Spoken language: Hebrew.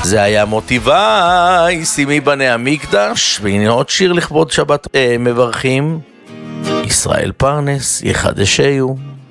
זה היה מוטיבי, שימי בני המקדש, והנה עוד שיר לכבוד שבת מברכים, ישראל פרנס, יחדשהו.